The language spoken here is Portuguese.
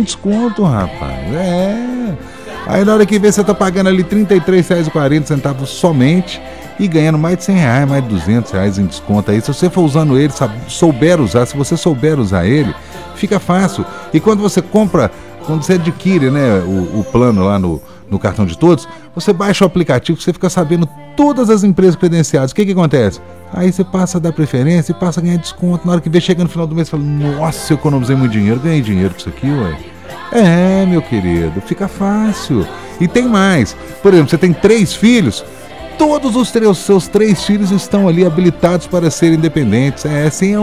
em desconto, rapaz. Aí na hora que vê, você tá pagando ali R$33,40 somente e ganhando mais de R$100, mais de R$200 em desconto aí. Se você for usando ele, souber usar, se você souber usar ele, fica fácil. E quando você compra, quando você adquire, né, o plano lá no cartão de todos, você baixa o aplicativo, você fica sabendo todas as empresas credenciadas. O que acontece? Aí você passa a dar preferência e passa a ganhar desconto. Na hora que vê, chega no final do mês, você fala, nossa, eu economizei muito dinheiro, ganhei dinheiro com isso aqui, ué. Meu querido, fica fácil. E tem mais. Por exemplo, você tem 3 filhos, todos os seus 3 filhos estão ali habilitados para serem independentes. Sim,